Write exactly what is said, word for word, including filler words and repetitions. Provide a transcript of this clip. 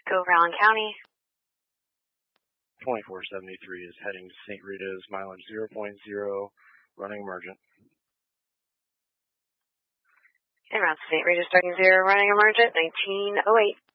Go Allen County. twenty-four seventy-three is heading to Saint Rita's, mileage zero point zero, running emergent. And around Saint Rita's, starting zero, running emergent, nineteen oh eight.